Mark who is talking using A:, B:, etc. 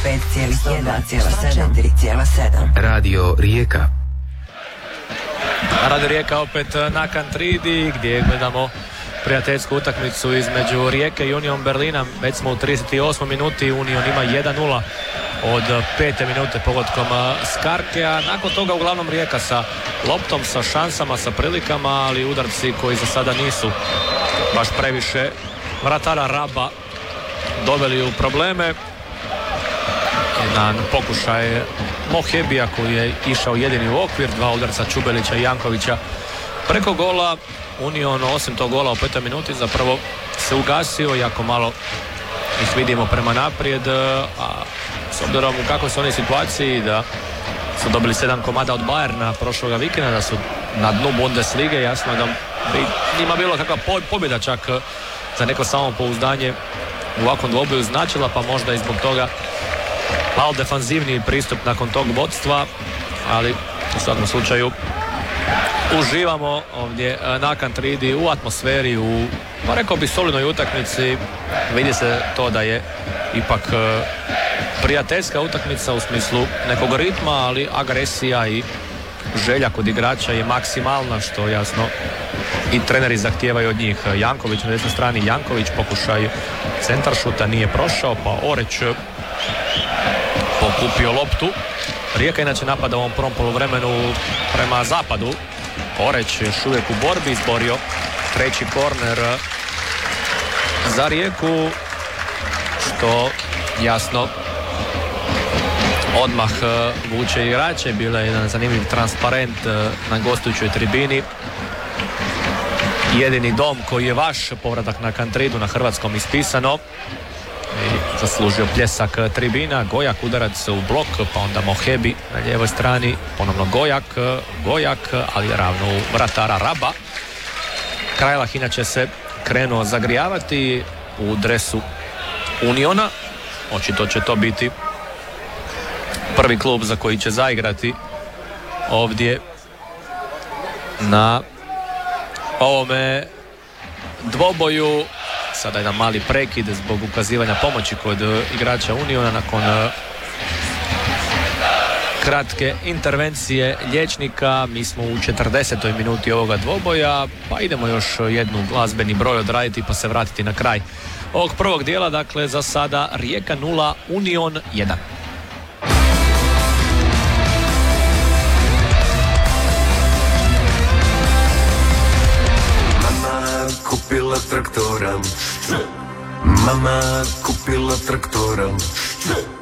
A: 105,1,7.
B: Radio Rijeka.
C: Radio Rijeka opet na Kantridi gdje gledamo prijateljsku utakmicu između Rijeke i Union Berlina. Već smo u 38. minuti, Union ima 1-0 od 5. minute pogodkom Skarkea. Nakon toga uglavnom Rijeka sa loptom, sa šansama, sa prilikama, ali udarci koji za sada nisu baš previše vratara Raba doveli u probleme. Jedan pokušaj Mohebija koji je išao jedini u okvir, dva udarca Čubelića i Jankovića preko gola. Union osim tog gola u 5. minuti zapravo se ugasio, jako malo ih vidimo prema naprijed, a s obzirom u kakvoj su oni situaciji da su dobili 7 komada od Bayerna prošloga vikenda, da su na dnu Bundeslige, jasno da bi njima bilo kakva pobjeda čak za neko samopouzdanje u ovakvom dvoboju značila, pa možda i zbog toga malo defanzivniji pristup nakon tog vodstva, ali u svakom slučaju uživamo ovdje na Kantridi u atmosferi, u, pa rekao bi, solidnoj utakmici. Vidi se to da je ipak prijateljska utakmica u smislu nekog ritma, ali agresija i želja kod igrača je maksimalna, što jasno i treneri zahtijevaju od njih. Janković na desnoj strani, Janković pokušaj centaršuta nije prošao, pa Oreć pokupio loptu. Rijeka inače napada u ovom prvom poluvremenu prema zapadu. Oreć još uvijek u borbi, izborio treći korner za Rijeku, što jasno odmah vuče igrače. Bilo je jedan zanimljiv transparent na gostujućoj tribini. Jedini dom koji je vaš, povratak na Kantridu, na hrvatskom ispisano. I zaslužio pljesak tribina. Gojak udarac u blok, pa onda Mohebi na lijevoj strani, ponovno Gojak, ali ravno u vratara Raba. Krajlah inače se krenuo zagrijavati u dresu Uniona. Očito će to biti prvi klub za koji će zaigrati ovdje na ovome dvoboju. Sada jedan mali prekid zbog ukazivanja pomoći kod igrača Uniona nakon kratke intervencije liječnika. Mi smo u 40. minuti ovoga dvoboja, pa idemo još jednu glazbeni broj odraditi pa se vratiti na kraj ovog prvog dijela. Dakle, za sada Rijeka 0, Union 1.
D: Kupila traktora, mama kupila traktora,